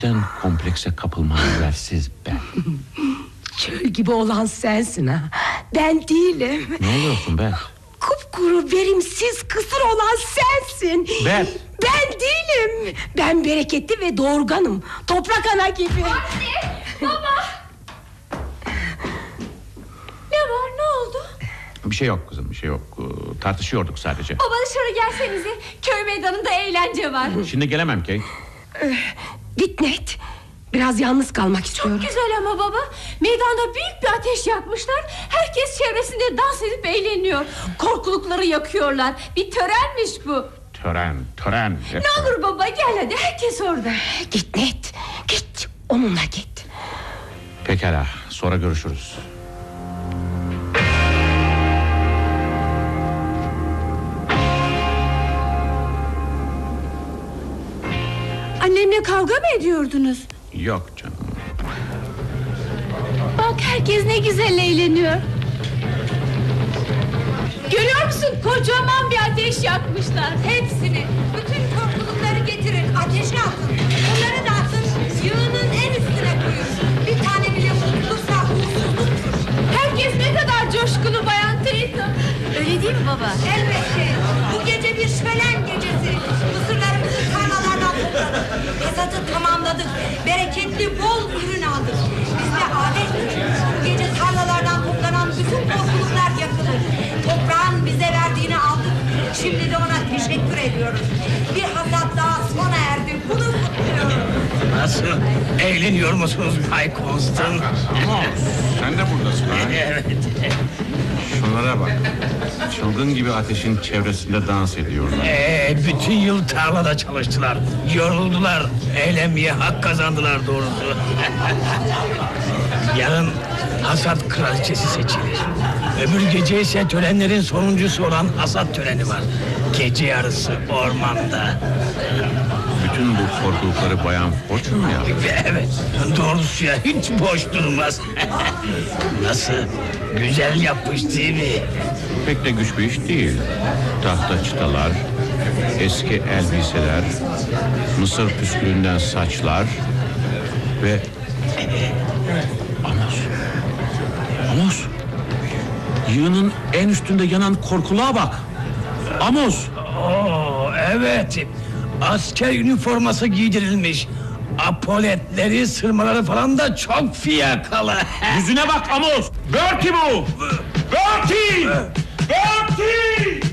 komplekse kapılmanın evvelsiz ben. Çöl gibi olan sensin ha. Ben değilim. Ne oluyorsun Beth? Kupkuru, verimsiz, kısır olan sensin. Beth! Ben değilim. Ben bereketli ve doğurganım. Toprak ana gibi. Anne! Baba! Ne var, ne oldu? Bir şey yok kızım, bir şey yok. Tartışıyorduk sadece. Baba dışarı gelsenize. Köy meydanında eğlence var. Şimdi gelemem Kate. Bitnet. Biraz yalnız kalmak istiyorum. Çok güzel ama baba. Meydanda büyük bir ateş yakmışlar. Herkes çevresinde dans edip eğleniyor. Korkulukları yakıyorlar. Bir törenmiş bu. Tören. Ne olur baba gel hadi, herkes orada. Gitnet. Git, onunla git. Pekala, sonra görüşürüz. Annemle kavga mı ediyordunuz? Yok canım. Bak herkes ne güzel eğleniyor. Görüyor musun, kocaman bir ateş yakmışlar. Hepsini, bütün korkulukları getirin, ateşe atın. Onları da atın, yığının en üstüne koyun. Bir tane bile mutluluksa uğursuzluktur. Herkes ne kadar coşkulu Bayan Tatum. Öyle değil mi baba? Elbette. Bu gece bir şölen gecesi. Mısırlarımızı tarlalardan topladık. Hasadı tamamladık. Bereketli bol ürün aldık. Bizde adettir. Bu gece tarlalardan toplanan bütün korkuluklar yakılır. Toprağın bize verdiğini aldık. Şimdi de ona teşekkür ediyoruz. Bir hasat daha sona erdi. Bunu kutluyorum. Nasıl? Eğleniyor musunuz Bay Constant? Ama sen de buradasın ha? Evet. Şunlara bak. Çılgın gibi ateşin çevresinde dans ediyorlar. Bütün yıl tarlada çalıştılar. Yoruldular. Eğlenmeye hak kazandılar doğrusu. Yarın hasat kraliçesi seçilir. Öbür gece ise törenlerin sonuncusu olan hasat töreni var. Gece yarısı ormanda. Bütün bu korkulukları Bayan Fortune mu yaptı? Evet, doğrusu ya hiç boş durmaz. Nasıl? Güzel yapmış değil mi? Pek de güç bir iş değil. Tahta çıtalar, eski elbiseler, mısır püskülünden saçlar ve... Amos! Yığının en üstünde yanan korkuluğa bak! Amos! Oo, evet. Asker üniforması giydirilmiş. Apoletleri, sırmaları falan da çok fiyakalı. Yüzüne bak Amos! Bertie bu! Bertie! Bertie!